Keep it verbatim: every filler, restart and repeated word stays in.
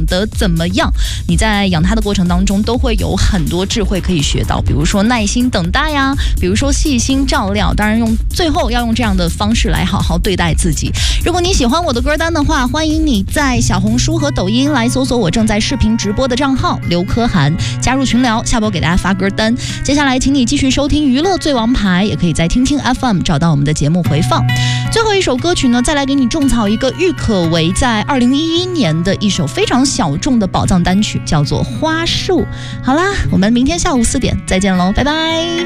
养得怎么样，你在养它的过程当中都会有很多智慧可以学到，比如说耐心等待呀，比如说细心照料，当然用最后要用这样的方式来好好对待自己。如果你喜欢我的歌单的话，欢迎你在小红书和抖音来搜索我正在视频直播的账号刘珂涵，加入群聊，下播给大家发歌单。接下来请你继续收听娱乐最王牌，也可以在听听 F M 找到我们的节目回放。最后一首歌曲呢，再来给你种草一个郁可唯在二零一一年的一首非常小众的宝藏单曲，叫做花束。好啦，我们明天下午四点再见喽，拜拜。